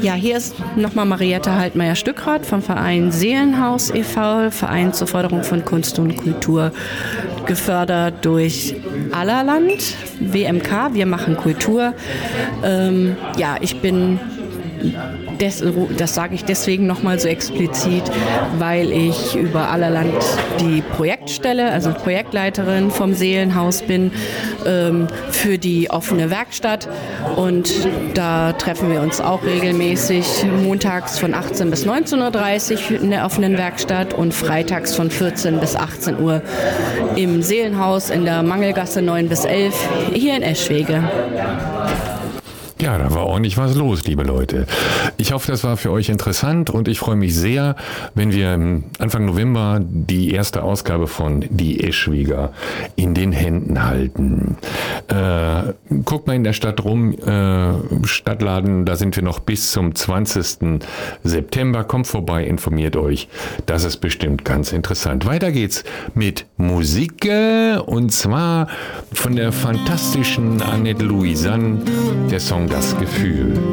Ja, hier ist nochmal Mariette Haltmeier-Stückrath vom Verein Seelenhaus e.V., Verein zur Förderung von Kunst und Kultur, gefördert durch Allerland, WMK, wir machen Kultur. Ich bin, das sage ich deswegen nochmal so explizit, weil ich über Allerland die Projektstelle, also Projektleiterin vom Seelenhaus bin, für die offene Werkstatt, und da treffen wir uns auch regelmäßig montags von 18 bis 19.30 Uhr in der offenen Werkstatt und freitags von 14 bis 18 Uhr im Seelenhaus in der Mangelgasse 9 bis 11 hier in Eschwege. Ja, da war ordentlich was los, liebe Leute. Ich hoffe, das war für euch interessant, und ich freue mich sehr, wenn wir Anfang November die erste Ausgabe von Die Eschwiger in den Händen halten. Guckt mal in der Stadt rum, Stadtladen, da sind wir noch bis zum 20. September. Kommt vorbei, informiert euch. Das ist bestimmt ganz interessant. Weiter geht's mit Musik, und zwar von der fantastischen Annette Louisanne, der Song Das Gefühl.